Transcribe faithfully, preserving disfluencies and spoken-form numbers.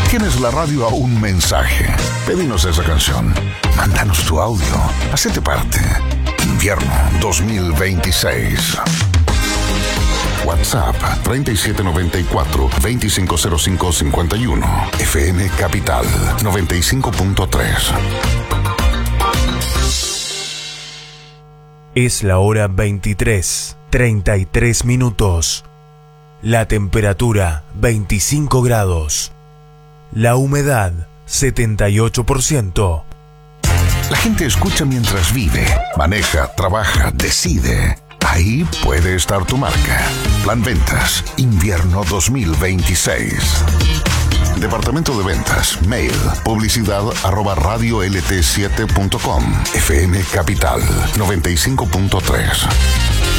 ¿Tienes la radio a un mensaje? Pedimos esa canción. Mándanos tu audio. Hacete parte. Invierno dos mil veintiséis. WhatsApp treinta y siete noventa y cuatro, veinticinco cero cinco cincuenta y uno. F M Capital noventa y cinco punto tres. Es la hora veintitrés, treinta y tres minutos. La temperatura veinticinco grados. La humedad setenta y ocho por ciento. La gente escucha mientras vive, maneja, trabaja, decide. Ahí puede estar tu marca. Plan Ventas, invierno dos mil veintiséis. Departamento de Ventas, mail, publicidad arroba radio l t siete punto com. F M Capital noventa y cinco punto tres.